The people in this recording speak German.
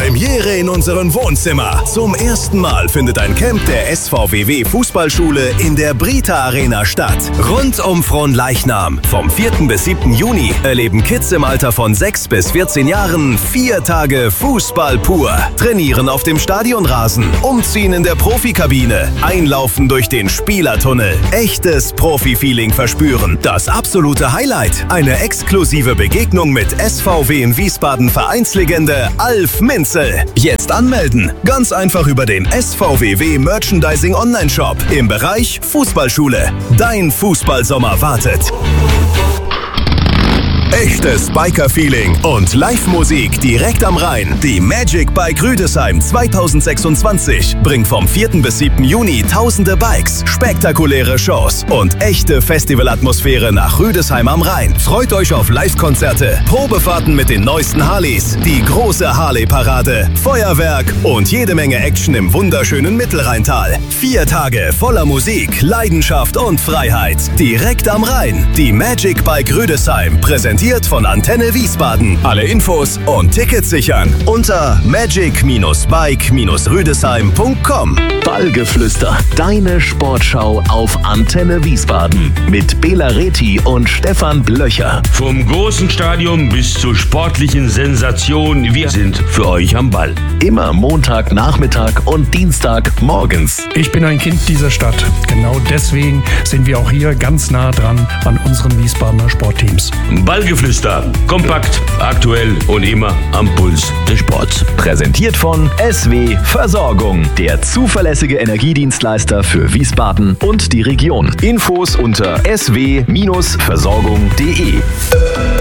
Premiere in unserem Wohnzimmer. Zum ersten Mal findet ein Camp der SVWW Fußballschule in der Brita Arena statt. Rund um Fronleichnam. Vom 4. bis 7. Juni erleben Kids im Alter von 6 bis 14 Jahren 4 Tage Fußball pur. Trainieren auf dem Stadionrasen, umziehen in der Profikabine, einlaufen durch den Spielertunnel. Echtes Profi-Feeling verspüren. Das absolute Highlight. Eine exklusive Begegnung mit SVW in Wiesbaden Vereinslegende Alf Minzel. Jetzt anmelden. Ganz einfach über den SVWW Merchandising Online-Shop im Bereich Fußballschule. Dein Fußballsommer wartet. Echtes Biker-Feeling und Live-Musik direkt am Rhein. Die Magic Bike Rüdesheim 2026 bringt vom 4. bis 7. Juni tausende Bikes, spektakuläre Shows und echte Festivalatmosphäre nach Rüdesheim am Rhein. Freut euch auf Live-Konzerte, Probefahrten mit den neuesten Harleys, die große Harley-Parade, Feuerwerk und jede Menge Action im wunderschönen Mittelrheintal. 4 Tage voller Musik, Leidenschaft und Freiheit. Direkt am Rhein. Die Magic Bike Rüdesheim präsentiert von Antenne Wiesbaden. Alle Infos und Tickets sichern unter magic-bike-rüdesheim.com. Ballgeflüster, deine Sportschau auf Antenne Wiesbaden mit Bela Reti und Stefan Blöcher. Vom großen Stadion bis zur sportlichen Sensation, wir sind für euch am Ball. Immer Montagnachmittag und Dienstag morgens. Ich bin ein Kind dieser Stadt. Genau deswegen sind wir auch hier ganz nah dran an unseren Wiesbadener Sportteams. Ballgeflüster, kompakt, aktuell und immer am Puls des Sports. Präsentiert von SW Versorgung, der zuverlässige Energiedienstleister für Wiesbaden und die Region. Infos unter sw-versorgung.de.